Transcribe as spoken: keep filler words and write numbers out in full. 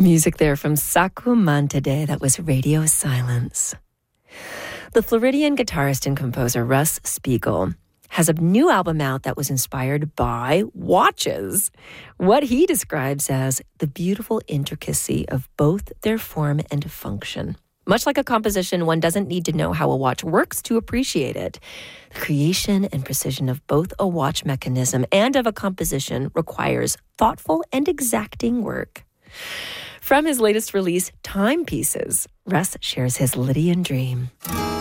Music there from Saku Mantade. That was Radio Silence. The Floridian guitarist and composer Russ Spiegel has a new album out that was inspired by watches. What he describes as the beautiful intricacy of both their form and function. Much like a composition, one doesn't need to know how a watch works to appreciate it. The creation and precision of both a watch mechanism and of a composition requires thoughtful and exacting work. From his latest release, Timepieces, Russ shares his Lydian dream.